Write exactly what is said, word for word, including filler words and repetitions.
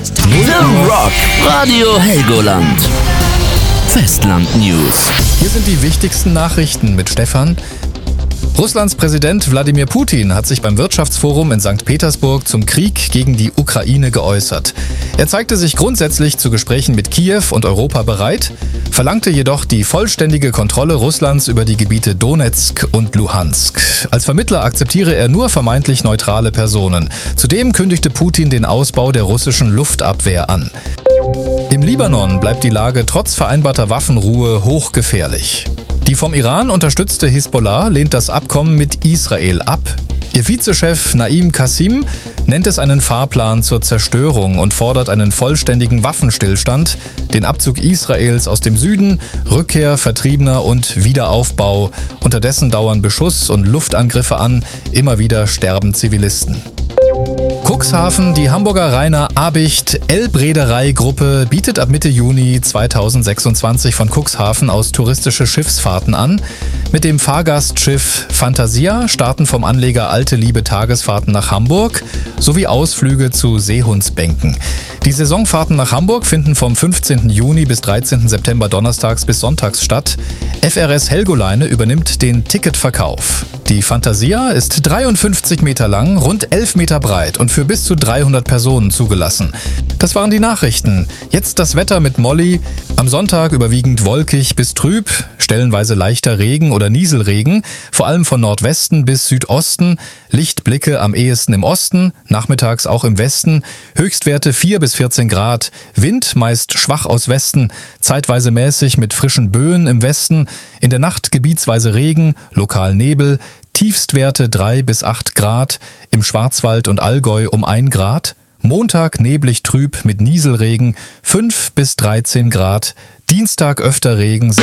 The Rock Radio Helgoland. Festland News. Hier sind die wichtigsten Nachrichten mit Stefan. Russlands Präsident Wladimir Putin hat sich beim Wirtschaftsforum in Sankt Petersburg zum Krieg gegen die Ukraine geäußert. Er zeigte sich grundsätzlich zu Gesprächen mit Kiew und Europa bereit, verlangte jedoch die vollständige Kontrolle Russlands über die Gebiete Donezk und Luhansk. Als Vermittler akzeptiere er nur vermeintlich neutrale Personen. Zudem kündigte Putin den Ausbau der russischen Luftabwehr an. Im Libanon bleibt die Lage trotz vereinbarter Waffenruhe hochgefährlich. Die vom Iran unterstützte Hisbollah lehnt das Abkommen mit Israel ab. Ihr Vizechef Naim Qassim nennt es einen Fahrplan zur Zerstörung und fordert einen vollständigen Waffenstillstand, den Abzug Israels aus dem Süden, Rückkehr Vertriebener und Wiederaufbau. Unterdessen dauern Beschuss und Luftangriffe an, immer wieder sterben Zivilisten. Cuxhaven, die Hamburger Rainer Abicht Elbreederei-Gruppe bietet ab Mitte Juni zweitausendsechsundzwanzig von Cuxhaven aus touristische Schiffsfahrten an. Mit dem Fahrgastschiff Fantasia starten vom Anleger Alte Liebe Tagesfahrten nach Hamburg sowie Ausflüge zu Seehundsbänken. Die Saisonfahrten nach Hamburg finden vom fünfzehnten Juni bis dreizehnten September donnerstags bis sonntags statt. F R S Helgoland übernimmt den Ticketverkauf. Die Fantasia ist dreiundfünfzig Meter lang, rund elf Meter breit und für bis zu dreihundert Personen zugelassen. Das waren die Nachrichten. Jetzt das Wetter mit Molly. Am Sonntag überwiegend wolkig bis trüb, stellenweise leichter Regen oder Nieselregen, vor allem von Nordwesten bis Südosten. Lichtblicke am ehesten im Osten, nachmittags auch im Westen. Höchstwerte vier bis vierzehn Grad. Wind meist schwach aus Westen, zeitweise mäßig mit frischen Böen im Westen. In der Nacht gebietsweise Regen, lokal Nebel. Tiefstwerte drei bis acht Grad, im Schwarzwald und Allgäu um ein Grad. Montag neblig trüb mit Nieselregen, fünf bis dreizehn Grad. Dienstag öfter Regen.